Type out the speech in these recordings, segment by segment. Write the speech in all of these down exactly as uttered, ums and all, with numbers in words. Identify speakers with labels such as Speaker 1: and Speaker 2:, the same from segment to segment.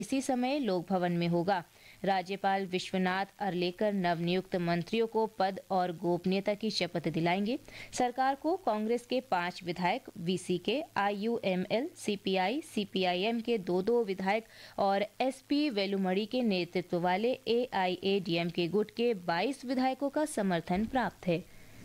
Speaker 1: इसी समय लोक भवन में होगा। राज्यपाल विश्वनाथ अर्लेकर नवनियुक्त मंत्रियों को पद और गोपनीयता की शपथ दिलाएंगे। सरकार को कांग्रेस के पांच विधायक, वीसी के, आईयूएमएल, सीपीआई, सीपीआईएम के दो दो विधायक और एसपी वेलुमड़ी के नेतृत्व वाले एआईएडीएमके गुट के बाईस विधायकों का समर्थन प्राप्त है।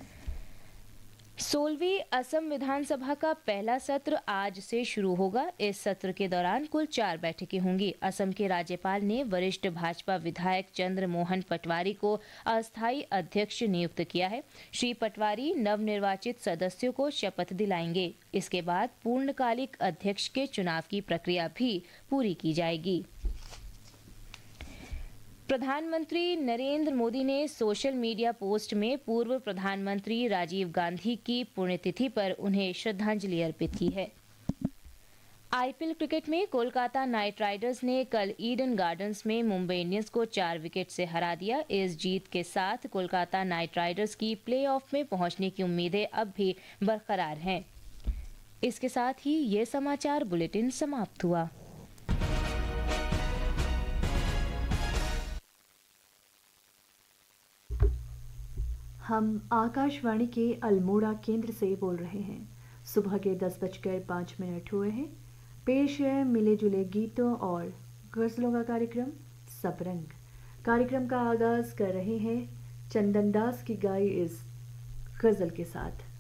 Speaker 1: सोलहवीं असम विधानसभा का पहला सत्र आज से शुरू होगा। इस सत्र के दौरान कुल चार बैठकें होंगी। असम के राज्यपाल ने वरिष्ठ भाजपा विधायक चंद्र मोहन पटवारी को अस्थायी अध्यक्ष नियुक्त किया है। श्री पटवारी नवनिर्वाचित सदस्यों को शपथ दिलाएंगे। इसके बाद पूर्णकालिक अध्यक्ष के चुनाव की प्रक्रिया भी पूरी की जाएगी। प्रधानमंत्री नरेंद्र मोदी ने सोशल मीडिया पोस्ट में पूर्व प्रधानमंत्री राजीव गांधी की पुण्यतिथि पर उन्हें श्रद्धांजलि अर्पित की है। आईपीएल क्रिकेट में कोलकाता नाइट राइडर्स ने कल ईडन गार्डन्स में मुंबई इंडियंस को चार विकेट से हरा दिया। इस जीत के साथ कोलकाता नाइट राइडर्स की प्लेऑफ में पहुंचने की उम्मीदें अब भी बरकरार हैं। इसके साथ ही ये समाचार बुलेटिन समाप्त हुआ।
Speaker 2: हम आकाशवाणी के अल्मोड़ा केंद्र से बोल रहे हैं। सुबह के दस बजकर पाँच मिनट हुए हैं। पेश है मिले जुले गीतों और गज़लों का कार्यक्रम सबरंग। कार्यक्रम का आगाज कर रहे हैं चंदन दास की गाई इस गज़ल के साथ।